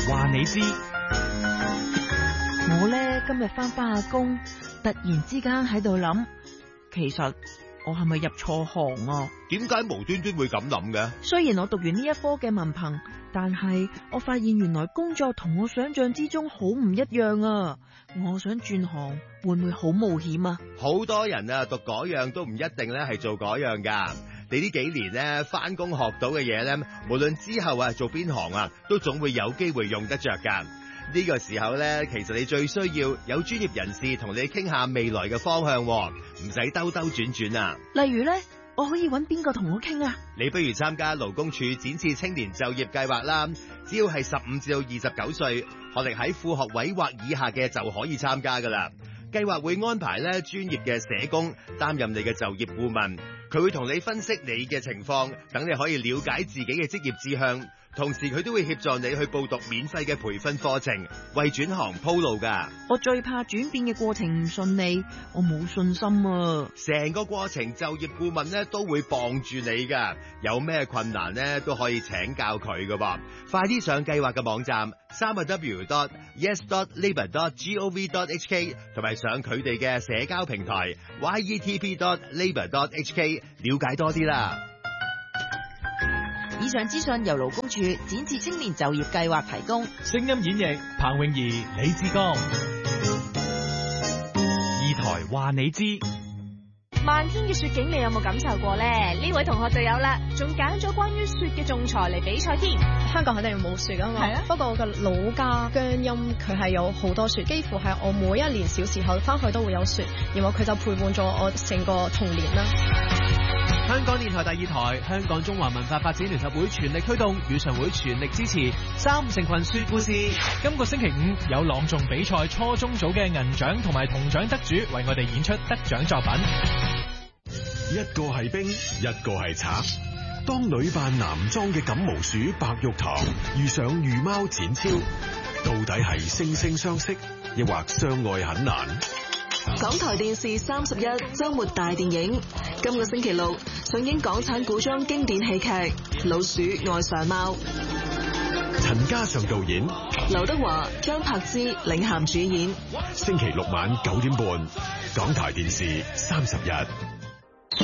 話你知。 我呢今日翻下工，突然之間喺度諗，其實我係咪入錯行啊？ 點解無端端會咁諗嘅？ 雖然我讀完呢一科嘅文憑，但係我發現原來工作同我想象之中好唔一樣啊！我想轉行，會唔會好冒險啊？ 好多人啊讀嗰樣都唔一定咧係做嗰樣噶。你呢幾年咧翻工學到嘅嘢咧，無論之後啊做邊行啊，都總會有機會用得着噶。呢個時候咧，其實你最需要有專業人士同你傾下未來嘅方向，唔使兜兜轉轉啊。 例如咧，我可以揾邊個同我傾啊？ 你不如參加勞工處展翅青年就業計劃啦。只要係15至到29歲，學歷喺副學位或以下嘅就可以參加噶啦。計劃會安排咧專業嘅社工擔任你嘅就業顧問，佢會同你分析你嘅情況，等你可以了解自己嘅職業志向。同時佢都會協助你去報讀免費嘅培訓課程，為轉行鋪路噶。 我最怕轉變嘅過程唔順利，我冇信心啊。 成個過程就業顧問咧都會傍住你噶，有咩困難咧都可以請教佢噶噃。快啲上計劃嘅網站3w.yes.labour.gov.hk 同埋上佢哋嘅社交平台 yetp.labour.hk 了解多啲啦。 以上資訊由勞工處展翅青年就業計劃提供。 聲音演繹彭詠儀、李志剛。二台話你知。 漫天嘅雪景你有冇感受過呢？呢位同學就有啦，仲揀咗關於雪嘅仲裁嚟比賽添。 香港肯定冇雪㗎嘛，係啊。不過我嘅老家姜陰佢係有好多雪，幾乎係我每一年小時候翻去都會有雪，然後佢就陪伴咗我成個童年啦。 香港電台第二台，香港中華文化發展聯合會全力推動，語常會全力支持3成群雪故事。今個星期5有朗誦比賽初中組嘅銀獎同埋銅獎得主為我哋演出得獎作品。 一個係冰，一個係賊。當女扮男裝嘅感毛鼠白玉堂遇上御貓展超，到底係惺惺相惜，抑或相愛很難？ 港台電視31週末大電影，今個星期6上映港產古裝經典戲劇《老鼠愛上貓》， 陳嘉上導演， 劉德華、張柏芝領銜主演。 星期6晚9點半，港台電視31。